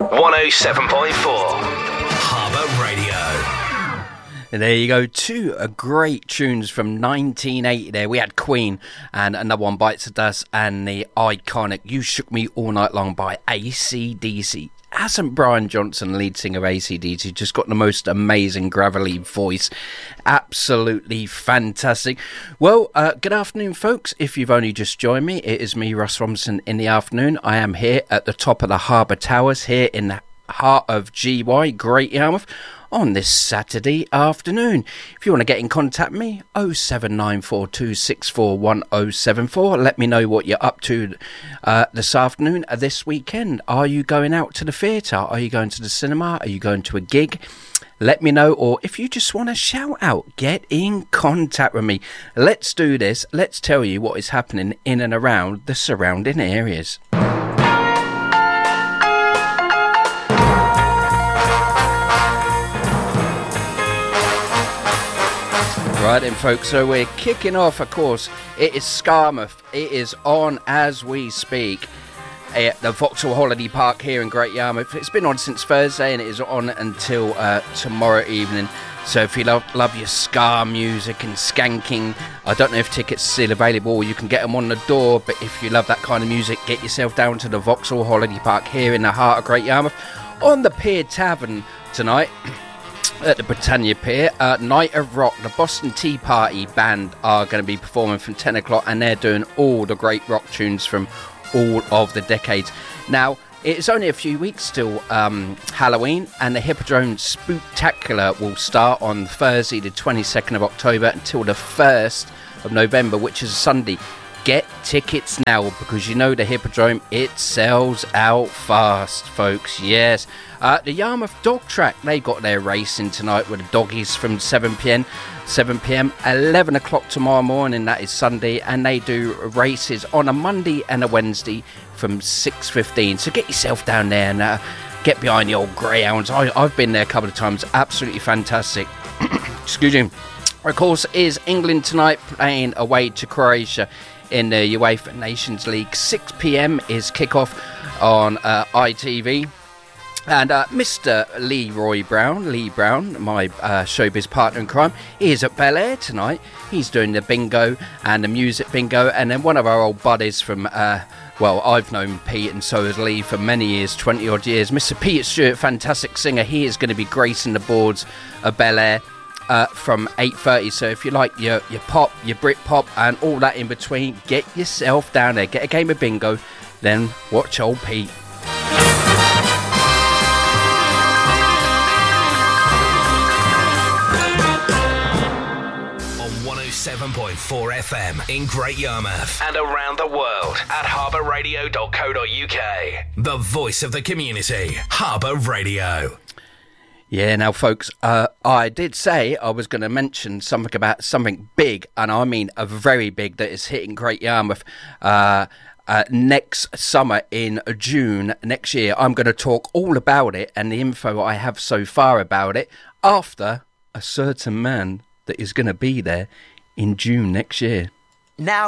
107.4 Harbour Radio. And there you go, two great tunes from 1980 there. We had Queen and another one, Bites the Dust, and the iconic You Shook Me All Night Long by AC/DC. Hasn't Brian Johnson, lead singer of AC/DC, just got the most amazing gravelly voice? Absolutely fantastic. Well, good afternoon, folks. If you've only just joined me, it is me, Russ Robinson, in the afternoon. I am here at the top of the Harbour Towers, here in the heart of GY, Great Yarmouth, on this Saturday afternoon. If you want to get in contact with me, 07942641074. Let me know what you're up to this afternoon, this weekend. Are you going out to the theatre? Are you going to the cinema? Are you going to a gig? Let me know. Or if you just want to shout out, get in contact with me. Let's do this. Let's tell you what is happening in and around the surrounding areas. Right then, folks, so we're kicking off, of course. It is Skamouth. It is on as we speak at the Vauxhall Holiday Park here in Great Yarmouth. It's been on since Thursday and it is on until tomorrow evening. So if you love your ska music and skanking, I don't know if tickets are still available or you can get them on the door, but if you love that kind of music, get yourself down to the Vauxhall Holiday Park here in the heart of Great Yarmouth on the Pier Tavern tonight. At the Britannia Pier, Night of Rock, the Boston Tea Party band are going to be performing from 10 o'clock and they're doing all the great rock tunes from all of the decades. Now, it's only a few weeks till Halloween, and the Hippodrome Spooktacular will start on Thursday the 22nd of October until the 1st of November, which is a Sunday. Get tickets now, because you know the Hippodrome, it sells out fast, folks. Yes. The Yarmouth Dog Track, they got their racing tonight with the doggies from 7pm, 11 o'clock tomorrow morning, that is Sunday, and they do races on a Monday and a Wednesday from 6:15. So get yourself down there and get behind the old greyhounds. I've been there a couple of times, absolutely fantastic. Excuse me. Of course, is England tonight playing away to Croatia in the UEFA Nations League. 6pm is kickoff on ITV. And Mr. Lee Brown, my showbiz partner in crime, he is at Bel Air tonight. He's doing the bingo and the music bingo. And then one of our old buddies from, well, I've known Pete and so has Lee for many years, 20 odd years. Mr. Peter Stewart, fantastic singer. He is going to be gracing the boards of Bel Air from 8:30. So if you like your pop, your Brit pop and all that in between, get yourself down there. Get a game of bingo, then watch old Pete. 107.4 FM in Great Yarmouth and around the world at harbourradio.co.uk. The voice of the community, Harbour Radio. Yeah, now, folks, I did say I was going to mention something about something big, and I mean a very big, that is hitting Great Yarmouth next summer in June next year. I'm going to talk all about it and the info I have so far about it after a certain man that is going to be there in June next year. Now